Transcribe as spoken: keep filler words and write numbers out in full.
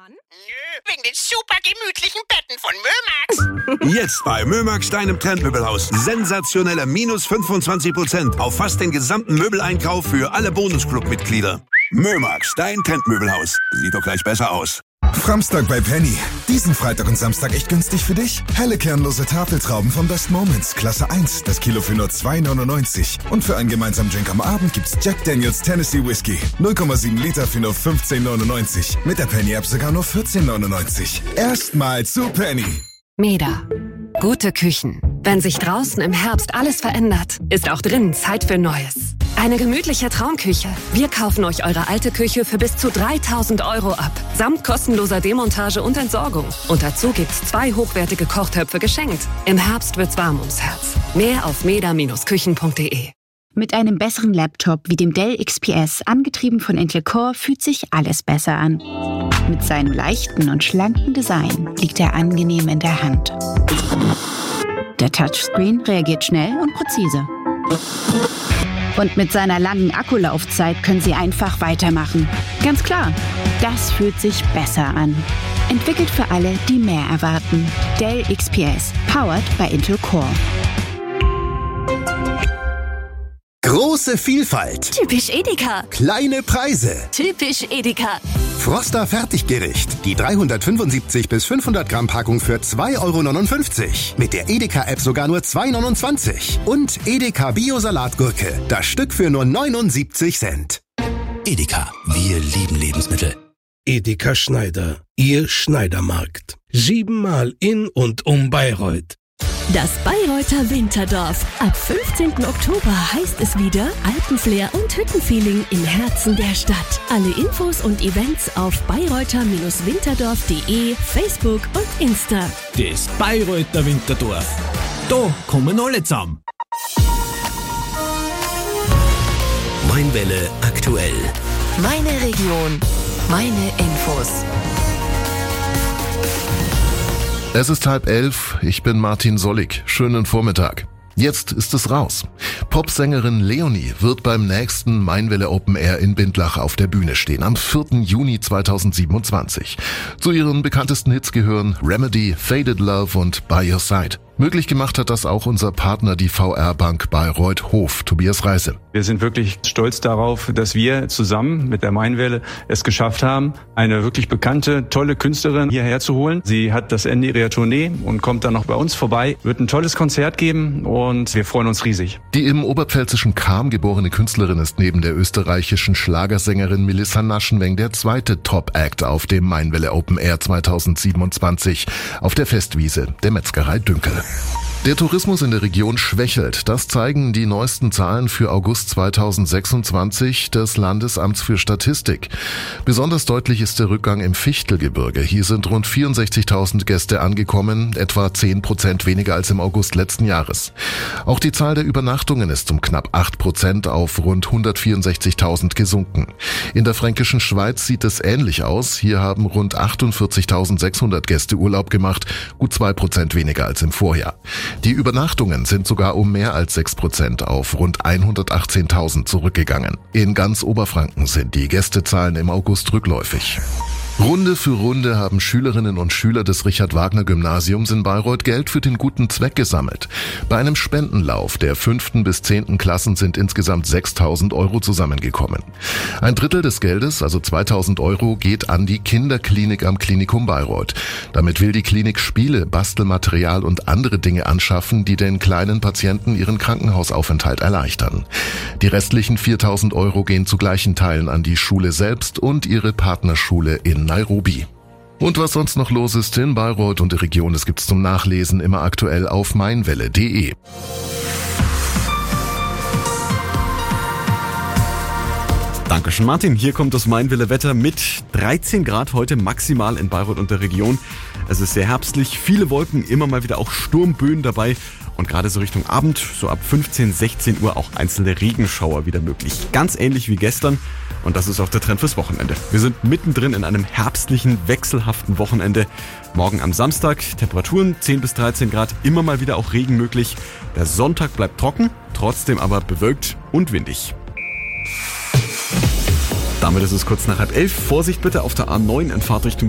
an? Nö, wegen den super gemütlichen Betten von Mömax. Jetzt bei Mömax, deinem Trendmöbelhaus. Sensationelle minus fünfundzwanzig Prozent auf fast den gesamten Möbeleinkauf für alle Bonusclub-Mitglieder. Mömax, dein Trendmöbelhaus. Sieht doch gleich besser aus. Framstag bei Penny. Diesen Freitag und Samstag echt günstig für dich. Helle kernlose Tafeltrauben von Best Moments, Klasse eins, das Kilo für nur zwei neunundneunzig. Und für einen gemeinsamen Drink am Abend gibt's Jack Daniels Tennessee Whiskey. null Komma sieben Liter für nur fünfzehn neunundneunzig. Mit der Penny-App sogar nur vierzehn neunundneunzig. Erstmal zu Penny. Meda. Gute Küchen. Wenn sich draußen im Herbst alles verändert, ist auch drinnen Zeit für Neues. Eine gemütliche Traumküche. Wir kaufen euch eure alte Küche für bis zu dreitausend Euro ab. Samt kostenloser Demontage und Entsorgung. Und dazu gibt's zwei hochwertige Kochtöpfe geschenkt. Im Herbst wird's warm ums Herz. Mehr auf meda Bindestrich küchen Punkt de. Mit einem besseren Laptop wie dem Dell X P S, angetrieben von Intel Core, fühlt sich alles besser an. Mit seinem leichten und schlanken Design liegt er angenehm in der Hand. Der Touchscreen reagiert schnell und präzise. Und mit seiner langen Akkulaufzeit können Sie einfach weitermachen. Ganz klar, das fühlt sich besser an. Entwickelt für alle, die mehr erwarten. Dell X P S, powered by Intel Core. Große Vielfalt. Typisch Edeka. Kleine Preise. Typisch Edeka. Froster Fertiggericht. Die dreihundertfünfundsiebzig bis fünfhundert Gramm Packung für zwei Euro neunundfünfzig. Mit der Edeka-App sogar nur zwei Euro neunundzwanzig. Und Edeka Bio-Salatgurke. Das Stück für nur neunundsiebzig Cent. Edeka. Wir lieben Lebensmittel. Edeka Schneider. Ihr Schneidermarkt. Siebenmal in und um Bayreuth. Das Bayreuther Winterdorf. Ab fünfzehnten Oktober heißt es wieder Alpenflair und Hüttenfeeling im Herzen der Stadt. Alle Infos und Events auf bayreuther Winterdorf punkt de, Facebook und Insta. Das Bayreuther Winterdorf. Da kommen alle zusammen. Mainwelle aktuell. Meine Region. Meine Infos. Es ist halb elf, ich bin Martin Sollig. Schönen Vormittag. Jetzt ist es raus. Popsängerin Leonie wird beim nächsten Mainwelle Open Air in Bindlach auf der Bühne stehen, am vierten Juni zweitausendsiebenundzwanzig. Zu ihren bekanntesten Hits gehören Remedy, Faded Love und By Your Side. Möglich gemacht hat das auch unser Partner, die V R-Bank Bayreuth Hof, Tobias Reisse. Wir sind wirklich stolz darauf, dass wir zusammen mit der Mainwelle es geschafft haben, eine wirklich bekannte, tolle Künstlerin hierher zu holen. Sie hat das Ende ihrer Tournee und kommt dann noch bei uns vorbei, wird ein tolles Konzert geben und wir freuen uns riesig. Die im oberpfälzischen Cham geborene Künstlerin ist neben der österreichischen Schlagersängerin Melissa Naschenweng der zweite Top-Act auf dem Mainwelle Open Air zweitausendsiebenundzwanzig auf der Festwiese der Metzgerei Dünkel. Der Tourismus in der Region schwächelt. Das zeigen die neuesten Zahlen für August zweitausendsechsundzwanzig des Landesamts für Statistik. Besonders deutlich ist der Rückgang im Fichtelgebirge. Hier sind rund vierundsechzigtausend Gäste angekommen, etwa zehn Prozent weniger als im August letzten Jahres. Auch die Zahl der Übernachtungen ist um knapp acht Prozent auf rund hundertvierundsechzigtausend gesunken. In der Fränkischen Schweiz sieht es ähnlich aus. Hier haben rund achtundvierzigtausendsechshundert Gäste Urlaub gemacht, gut zwei Prozent weniger als im Vorjahr. Die Übernachtungen sind sogar um mehr als sechs Prozent auf rund hundertachtzehntausend zurückgegangen. In ganz Oberfranken sind die Gästezahlen im August rückläufig. Runde für Runde haben Schülerinnen und Schüler des Richard-Wagner-Gymnasiums in Bayreuth Geld für den guten Zweck gesammelt. Bei einem Spendenlauf der fünften bis zehnten Klassen sind insgesamt sechstausend Euro zusammengekommen. Ein Drittel des Geldes, also zweitausend Euro, geht an die Kinderklinik am Klinikum Bayreuth. Damit will die Klinik Spiele, Bastelmaterial und andere Dinge anschaffen, die den kleinen Patienten ihren Krankenhausaufenthalt erleichtern. Die restlichen viertausend Euro gehen zu gleichen Teilen an die Schule selbst und ihre Partnerschule in Nairobi. Und was sonst noch los ist in Bayreuth und der Region, das gibt's zum Nachlesen immer aktuell auf mainwelle punkt de. Dankeschön, Martin. Hier kommt das Mainwelle Wetter mit dreizehn Grad heute maximal in Bayreuth und der Region. Es ist sehr herbstlich, viele Wolken, immer mal wieder auch Sturmböen dabei. Und gerade so Richtung Abend, so ab fünfzehn, sechzehn Uhr auch einzelne Regenschauer wieder möglich. Ganz ähnlich wie gestern. Und das ist auch der Trend fürs Wochenende. Wir sind mittendrin in einem herbstlichen, wechselhaften Wochenende. Morgen am Samstag Temperaturen zehn bis dreizehn Grad, immer mal wieder auch Regen möglich. Der Sonntag bleibt trocken, trotzdem aber bewölkt und windig. Damit ist es kurz nach halb elf. Vorsicht bitte auf der A neun in Fahrtrichtung